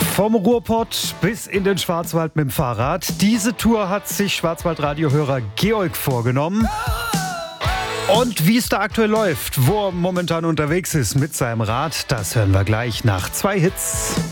Vom Ruhrpott bis in den Schwarzwald mit dem Fahrrad. Diese Tour hat sich Schwarzwaldradio-Hörer Georg vorgenommen. Und wie es da aktuell läuft, wo er momentan unterwegs ist mit seinem Rad, das hören wir gleich nach 2 Hits.